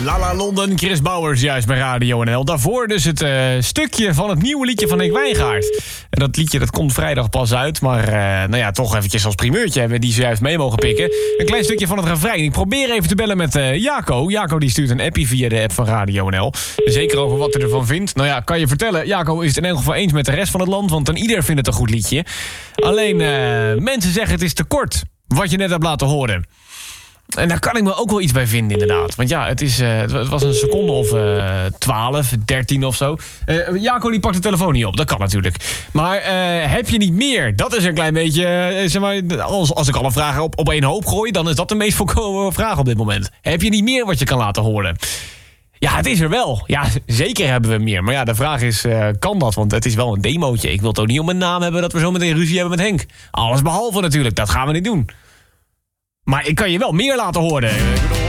La Londen, Chris Bouwers juist bij Radio NL. Daarvoor dus het stukje van het nieuwe liedje van Henk Wijngaard. En dat liedje dat komt vrijdag pas uit. Maar toch eventjes als primeurtje hebben we die zojuist mee mogen pikken. Een klein stukje van het refrein. Ik probeer even te bellen met Jaco. Jaco die stuurt een appie via de app van Radio NL. Zeker over wat hij ervan vindt. Nou ja, kan je vertellen, Jaco is het in elk geval eens met de rest van het land. Want dan ieder vindt het een goed liedje. Alleen mensen zeggen het is te kort. Wat je net hebt laten horen. En daar kan ik me ook wel iets bij vinden, inderdaad. Want ja, het was een seconde of 12, 13 of zo. Jaco die pakt de telefoon niet op, dat kan natuurlijk. Maar heb je niet meer? Dat is een klein beetje... zeg maar, als ik alle vragen op één hoop gooi... dan is dat de meest voorkomende vraag op dit moment. Heb je niet meer wat je kan laten horen? Ja, het is er wel. Ja, zeker hebben we meer. Maar ja, de vraag is, kan dat? Want het is wel een demootje. Ik wil het ook niet op mijn naam hebben dat we zo meteen ruzie hebben met Henk. Alles behalve natuurlijk, dat gaan we niet doen. Maar ik kan je wel meer laten horen. Ik bedoel,